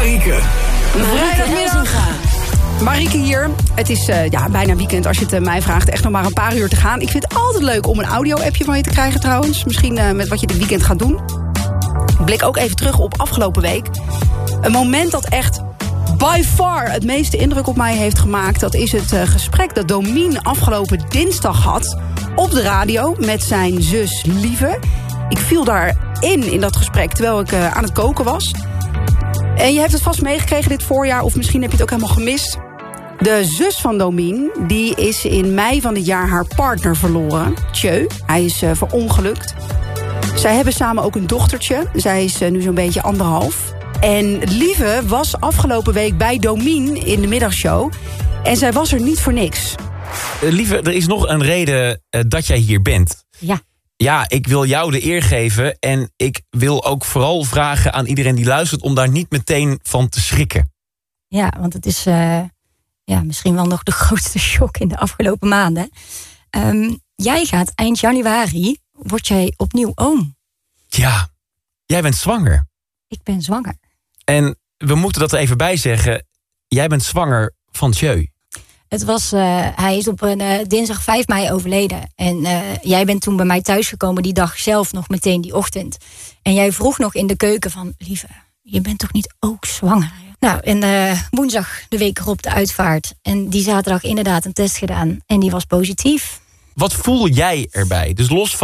Marieke. Vrijdagmiddag. Marieke hier. Het is bijna weekend als je het mij vraagt. Echt nog maar een paar uur te gaan. Ik vind het altijd leuk om een audio-appje van je te krijgen trouwens. Misschien met wat je dit weekend gaat doen. Ik blik ook even terug op afgelopen week. Een moment dat echt by far het meeste indruk op mij heeft gemaakt. Dat is het gesprek dat Domien afgelopen dinsdag had op de radio met zijn zus Lieve. Ik viel daarin in dat gesprek terwijl ik aan het koken was. En je hebt het vast meegekregen dit voorjaar, of misschien heb je het ook helemaal gemist. De zus van Domien, die is in mei van dit jaar haar partner verloren. Tjeu, hij is verongelukt. Zij hebben samen ook een dochtertje. Zij is nu zo'n beetje 1,5. En Lieve was afgelopen week bij Domien in de middagshow. En zij was er niet voor niks. Lieve, er is nog een reden dat jij hier bent. Ja. Ja, ik wil jou de eer geven. En ik wil ook vooral vragen aan iedereen die luistert om daar niet meteen van te schrikken. Ja, want het is misschien wel nog de grootste shock in de afgelopen maanden. Jij gaat eind januari, word jij opnieuw oom. Ja, jij bent zwanger. Ik ben zwanger. En we moeten dat er even bij zeggen. Jij bent zwanger van Tjeu. Hij is op een dinsdag 5 mei overleden. En jij bent toen bij mij thuisgekomen die dag zelf nog meteen die ochtend. En jij vroeg nog in de keuken van, Lieve, je bent toch niet ook zwanger? Nou, en woensdag de week erop de uitvaart. En die zaterdag inderdaad een test gedaan. En die was positief. Wat voel jij erbij? Dus los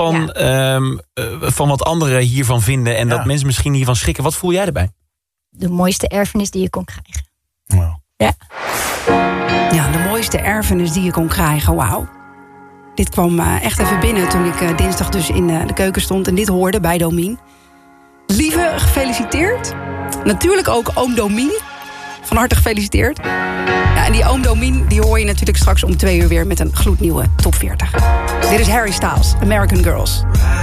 van wat anderen hiervan vinden en dat mensen misschien hiervan schrikken. Wat voel jij erbij? De mooiste erfenis die je kon krijgen. Wow. Ja. Ja, de mooiste erfenis die je kon krijgen. Wauw. Dit kwam echt even binnen toen ik dinsdag dus in de keuken stond en dit hoorde bij Domien. Lieve, gefeliciteerd. Natuurlijk ook oom Domien. Van harte gefeliciteerd. Ja, en die oom Domien die hoor je natuurlijk straks om 2 uur weer met een gloednieuwe top 40. Dit is Harry Styles, American Girls.